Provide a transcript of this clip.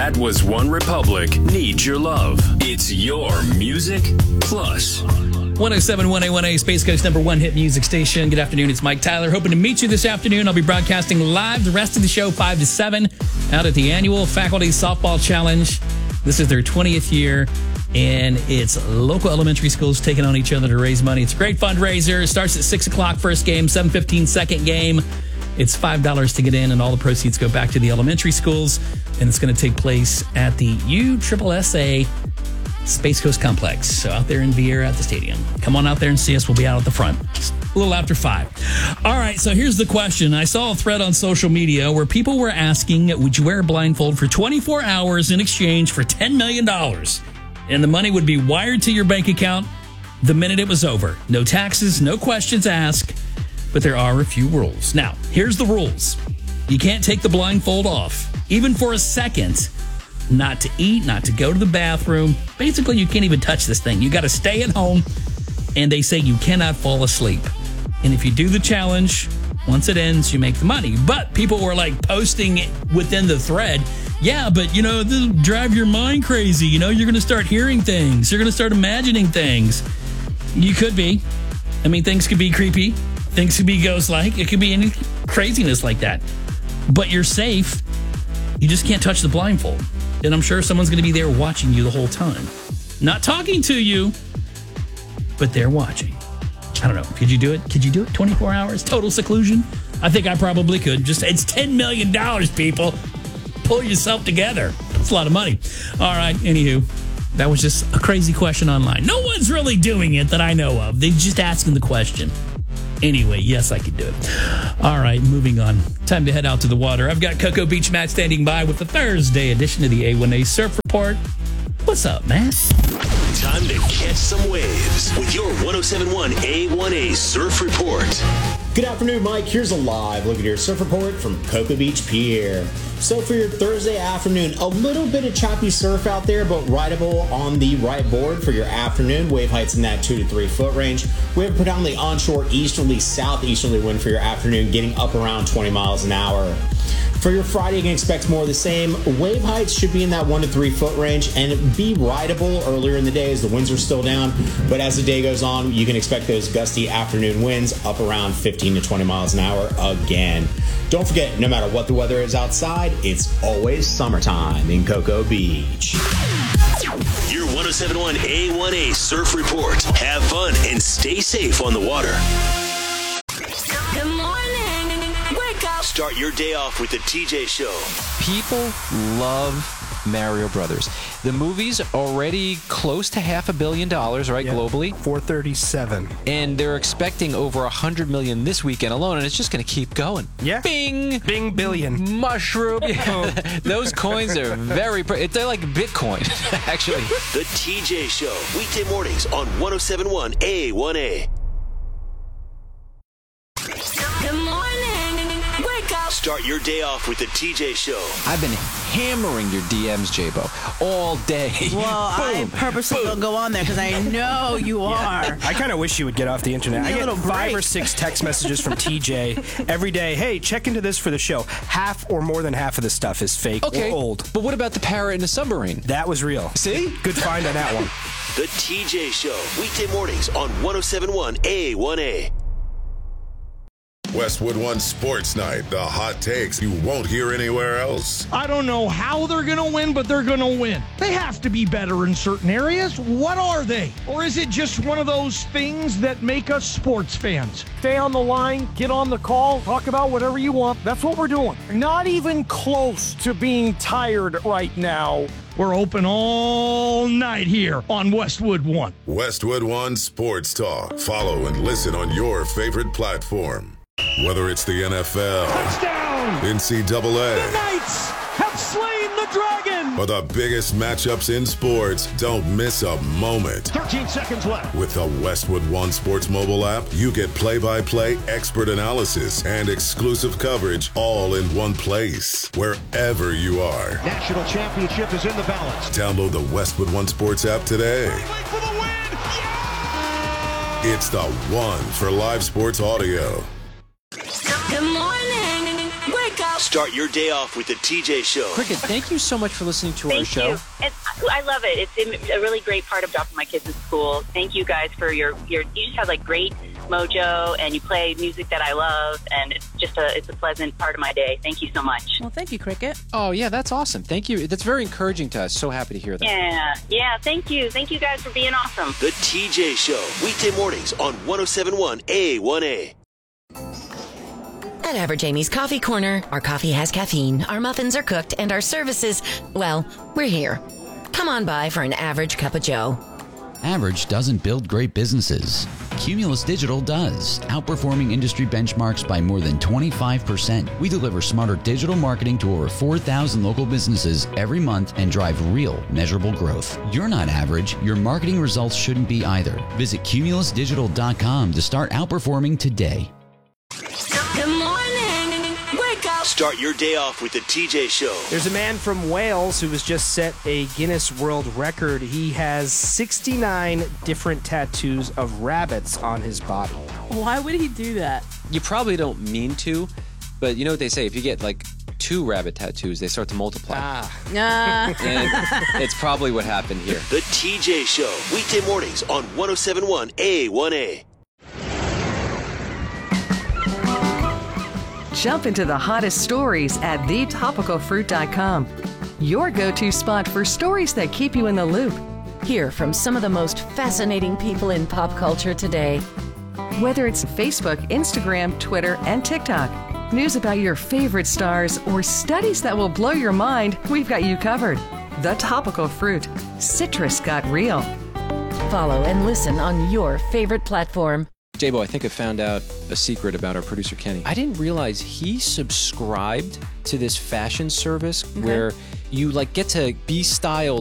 That Was One Republic needs your love. It's your Music Plus. 107.1A1A, Space Coast number one hit music station. Good afternoon, it's Mike Tyler. Hoping to meet you this afternoon. I'll be broadcasting live the rest of the show 5 to 7 out at the annual Faculty Softball Challenge. This is their 20th year, and it's local elementary schools taking on each other to raise money. It's a great fundraiser. It starts at 6 o'clock first game, 7:15 second game. It's $5 to get in, and all the proceeds go back to the elementary schools, and it's going to take place at the USSSA Space Coast Complex. So out there in Vieira at the stadium. Come on out there and see us. We'll be out at the front a little after 5. All right, so here's the question. I saw a thread on social media where people were asking, would you wear a blindfold for 24 hours in exchange for $10 million? And the money would be wired to your bank account the minute it was over. No taxes, no questions asked, but there are a few rules. Now, here's the rules. You can't take the blindfold off, even for a second. Not to eat, not to go to the bathroom. Basically, you can't even touch this thing. You got to stay at home, and they say you cannot fall asleep. And if you do the challenge, once it ends, you make the money. But people were like posting within the thread, yeah, but this will drive your mind crazy. You're going to start hearing things. You're going to start imagining things. You could be. I mean, things could be creepy. Things could be ghost-like. It could be any craziness like that. But you're safe. You just can't touch the blindfold. And I'm sure someone's going to be there watching you the whole time. Not talking to you, but they're watching. I don't know. Could you do it? Could you do it? 24 hours? Total seclusion? I think I probably could. It's $10 million, people. Pull yourself together. It's a lot of money. All right. Anywho, that was just a crazy question online. No one's really doing it that I know of. They're just asking the question. Anyway, yes, I could do it. All right, moving on. Time to head out to the water. I've got Cocoa Beach Matt standing by with the Thursday edition of the A1A Surf Report. What's up, Matt? Time to catch some waves with your 107.1 A1A Surf Report. Good afternoon, Mike. Here's a live look at your surf report from Cocoa Beach Pier. So for your Thursday afternoon, a little bit of choppy surf out there, but rideable on the right board for your afternoon. Wave heights in that 2 to 3 foot range. We have predominantly onshore easterly, southeasterly wind for your afternoon, getting up around 20 miles an hour. For your Friday, you can expect more of the same. Wave heights should be in that 1 to 3 foot range and be rideable earlier in the day as the winds are still down. But as the day goes on, you can expect those gusty afternoon winds up around 15 to 20 miles an hour again. Don't forget, no matter what the weather is outside, it's always summertime in Cocoa Beach. Your 107.1 A1A Surf Report. Have fun and stay safe on the water. Good morning. Wake up. Start your day off with the TJ Show. People love Mario Brothers. The movie's already close to $500 million, right, globally? 437. And they're expecting over 100 million this weekend alone, and it's just going to keep going. Yeah. Bing! Bing billion. Mushroom. Yeah. Those coins are they're like Bitcoin, actually. The TJ Show. Weekday mornings on 107.1 A1A. Good morning. Wake up. Start your day off with the TJ Show. I've been hammering your DMs, J-Bo, all day. Well, I purposely don't go on there because I know you are. I kind of wish you would get off the internet. I get 5 or 6 text messages from TJ every day. Hey, check into this for the show. Half or more than half of the stuff is fake or old. But what about the parrot in the submarine? That was real. See? Good find on that one. The TJ Show. Weekday mornings on 107.1 A1A. Westwood One Sports Night, the hot takes you won't hear anywhere else. I don't know how they're going to win, but they're going to win. They have to be better in certain areas. What are they? Or is it just one of those things that make us sports fans? Stay on the line, get on the call, talk about whatever you want. That's what we're doing. Not even close to being tired right now. We're open all night here on Westwood One. Westwood One Sports Talk. Follow and listen on your favorite platform. Whether it's the NFL, touchdown, NCAA, the Knights have slain the dragon, or the biggest matchups in sports, don't miss a moment. 13 seconds left. With the Westwood One Sports mobile app, you get play-by-play expert analysis and exclusive coverage all in one place, wherever you are. National championship is in the balance. Download the Westwood One Sports app today. For the win. Yeah! It's the one for live sports audio. Good morning. Wake Wake up. Start your day off with the TJ Show. Cricket, thank you so much for listening to our show. I love it. It's a really great part of dropping my kids at school. Thank you guys for you just have like great mojo, and you play music that I love, and it's a pleasant part of my day. Thank you so much. Well, thank you, Cricket. Oh, yeah, that's awesome. Thank you. That's very encouraging to us. So happy to hear that. Yeah, thank you. Thank you guys for being awesome. The TJ Show, weekday mornings on 107.1 A1A. At Average Amy's Coffee Corner, our coffee has caffeine, our muffins are cooked, and our services, well, we're here. Come on by for an average cup of joe. Average doesn't build great businesses. Cumulus Digital does, outperforming industry benchmarks by more than 25%. We deliver smarter digital marketing to over 4,000 local businesses every month and drive real, measurable growth. You're not average. Your marketing results shouldn't be either. Visit cumulusdigital.com to start outperforming today. Good morning. Wake up. Start your day off with the TJ Show. There's a man from Wales who has just set a Guinness World Record. He has 69 different tattoos of rabbits on his body. Why would he do that? You probably don't mean to, but you know what they say? If you get like 2 rabbit tattoos, they start to multiply. And it's probably what happened here. The TJ Show, weekday mornings on 107.1 A1A. Jump into the hottest stories at thetopicalfruit.com. Your go-to spot for stories that keep you in the loop. Hear from some of the most fascinating people in pop culture today. Whether it's Facebook, Instagram, Twitter, and TikTok, news about your favorite stars, or studies that will blow your mind, we've got you covered. The Topical Fruit. Citrus got real. Follow and listen on your favorite platform. J-Bo, I think I found out a secret about our producer, Kenny. I didn't realize he subscribed to this fashion service where you like get to be styled